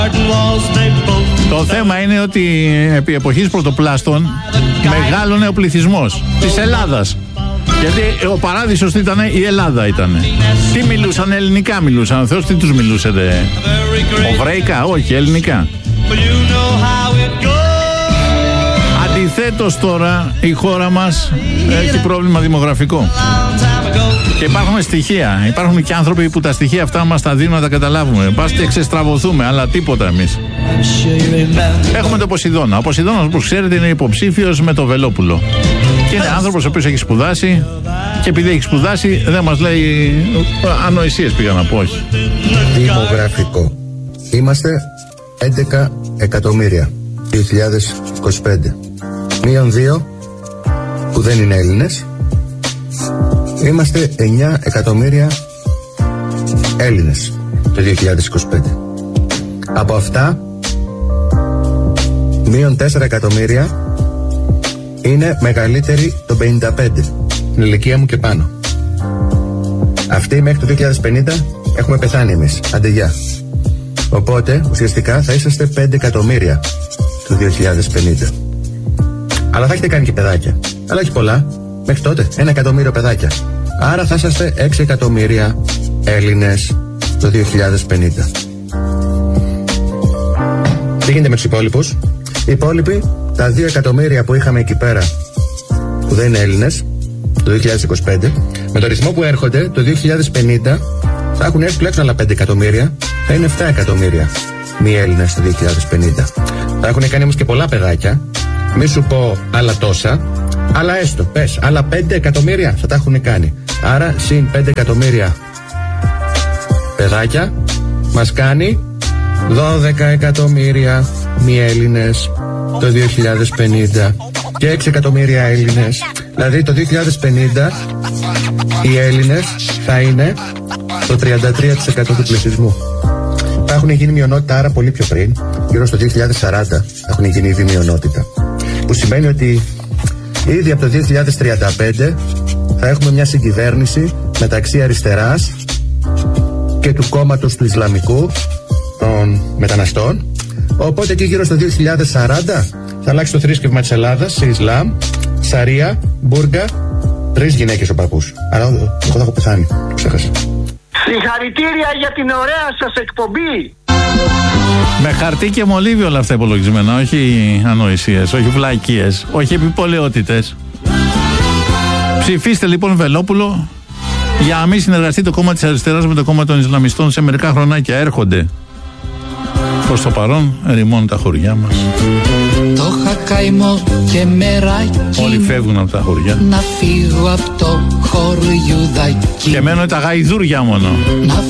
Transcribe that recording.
Το θέμα είναι ότι επί εποχής πρωτοπλάστων μεγάλωνε ο πληθυσμός της Ελλάδας. Γιατί ο παράδεισος ήταν η Ελλάδα ήταν. Τι μιλούσαν, ελληνικά μιλούσαν. Ο Θεός τι τους μιλούσε, οβραϊκά, όχι, ελληνικά. Αντιθέτως τώρα η χώρα μας έχει πρόβλημα δημογραφικό. Και υπάρχουν στοιχεία. Υπάρχουν και άνθρωποι που τα στοιχεία αυτά μας τα δίνουν να τα καταλάβουμε. Πας και ξεστραβωθούμε, αλλά τίποτα εμείς. Έχουμε τον Ποσειδώνα. Ο Ποσειδώνας, όπως ξέρετε, είναι υποψήφιος με το Βελόπουλο. Και είναι άνθρωπος ο οποίος έχει σπουδάσει. Και επειδή έχει σπουδάσει, δεν μας λέει ανοησίες, πήγα να πω, όχι. Δημογραφικό. Είμαστε 11 εκατομμύρια 2025. Μείον 2 που δεν είναι Έλληνες. Είμαστε 9 εκατομμύρια Έλληνες το 2025. Από αυτά, μείον 4 εκατομμύρια είναι μεγαλύτεροι το 55, την ηλικία μου και πάνω. Αυτοί μέχρι το 2050 έχουμε πεθάνει εμείς, άντε γεια. Οπότε ουσιαστικά θα είσαστε 5 εκατομμύρια το 2050. Αλλά θα έχετε κάνει και παιδάκια, αλλά όχι πολλά. Μέχρι τότε 1 εκατομμύριο παιδάκια. Άρα θα είσαστε 6 εκατομμύρια Έλληνες το 2050. Τι γίνεται με τους υπόλοιπους? Οι υπόλοιποι, τα 2 εκατομμύρια που είχαμε εκεί πέρα που δεν είναι Έλληνες το 2025, με το ρυθμό που έρχονται το 2050 θα έχουν έρθει τουλάχιστον άλλα 5 εκατομμύρια. Θα είναι 7 εκατομμύρια μη Έλληνες το 2050. Θα έχουν κάνει όμως και πολλά παιδάκια. Μη σου πω άλλα τόσα, αλλά έστω, πες, άλλα 5 εκατομμύρια θα τα έχουν κάνει. Άρα, συν 5 εκατομμύρια παιδάκια, μας κάνει 12 εκατομμύρια μη Έλληνες το 2050 και 6 εκατομμύρια Έλληνες. Δηλαδή, το 2050 οι Έλληνες θα είναι το 33% του πληθυσμού. Θα έχουν γίνει μειονότητα άρα πολύ πιο πριν, γύρω στο 2040 θα έχουν γίνει ήδη μειονότητα. Που σημαίνει ότι ήδη από το 2035 θα έχουμε μια συγκυβέρνηση μεταξύ αριστεράς και του κόμματος του Ισλαμικού των μεταναστών. Οπότε εκεί γύρω στο 2040 θα αλλάξει το θρήσκευμα της Ελλάδας σε Ισλάμ, Σαρία, Μπούρκα, 3 γυναίκες ο παππούς. Άρα εγώ θα έχω πεθάνει, το ξέχασα. Συγχαρητήρια για την ωραία σας εκπομπή. Με χαρτί και μολύβι όλα αυτά υπολογισμένα, όχι ανοησίες, όχι βλακίες, όχι επιπολαιότητες. Ψηφίστε λοιπόν Βελόπουλο για να μην συνεργαστεί το κόμμα της αριστεράς με το κόμμα των Ισλαμιστών σε μερικά χρονάκια. Έρχονται. Προς το παρόν ερημώνουν τα χωριά μας. Το χακαημό και μεράκι. Όλοι φεύγουν από τα χωριά. Να φύγω από το χωριουδάκι. Και μένουν τα γαϊδούρια μόνο.